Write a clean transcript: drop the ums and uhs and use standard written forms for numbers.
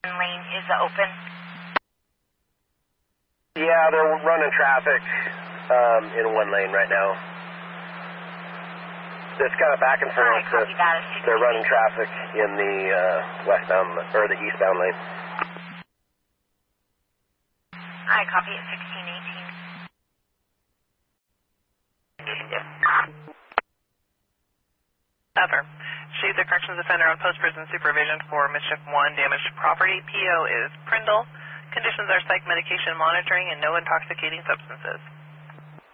lane is open. Yeah, they're running traffic in one lane right now. It's kind of back and forth. Alright, copy that. They're running traffic in the westbound or the eastbound lane. Alright, copy at 1618. Over. She's a corrections offender on post-prison supervision for mischief 1, damage to property. PO is Prindle. Conditions are psych medication monitoring and no intoxicating substances.